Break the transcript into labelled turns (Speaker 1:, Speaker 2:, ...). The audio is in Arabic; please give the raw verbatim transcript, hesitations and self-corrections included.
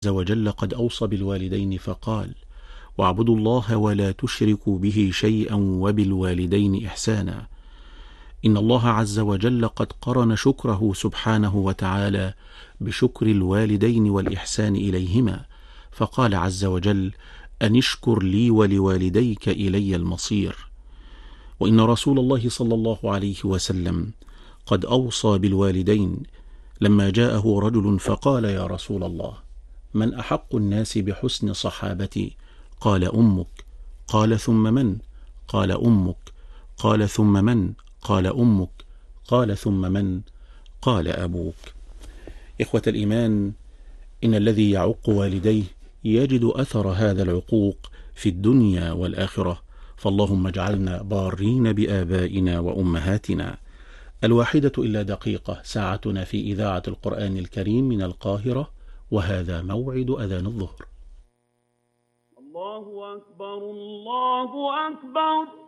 Speaker 1: عز وجل قد أوصى بالوالدين فقال: واعبدوا الله ولا تشركوا به شيئا وبالوالدين إحسانا. إن الله عز وجل قد قرن شكره سبحانه وتعالى بشكر الوالدين والإحسان إليهما، فقال عز وجل: أن اشكر لي ولوالديك إلي المصير. وإن رسول الله صلى الله عليه وسلم قد أوصى بالوالدين لما جاءه رجل فقال: يا رسول الله، من أحق الناس بحسن صحابتي؟ قال: أمك. قال: ثم من؟ قال: أمك. قال: ثم من؟ قال: أمك. قال: ثم من؟ قال: أبوك. إخوة الإيمان، إن الذي يعق والديه يجد أثر هذا العقوق في الدنيا والآخرة، فاللهم اجعلنا بارين بآبائنا وأمهاتنا. الواحدة إلا دقيقة، ساعتنا في إذاعة القرآن الكريم من القاهرة، وهذا موعد أذان الظهر.
Speaker 2: الله أكبر، الله أكبر.